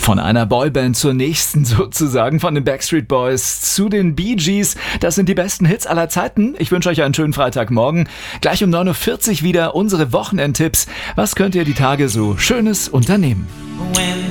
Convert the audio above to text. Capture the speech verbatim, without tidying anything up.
Von einer Boyband zur nächsten sozusagen, von den Backstreet Boys zu den Bee Gees. Das sind die besten Hits aller Zeiten. Ich wünsche euch einen schönen Freitagmorgen. Gleich um neun Uhr vierzig wieder unsere Wochenendtipps. Was könnt ihr die Tage so Schönes unternehmen?